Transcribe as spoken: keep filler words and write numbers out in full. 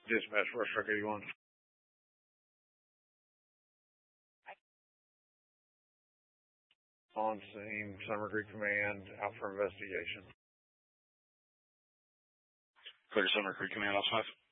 Dispatch, West Truck eighty-one. On scene, Summer Creek Command, out for investigation. Clear Summer Creek Command, I'll five.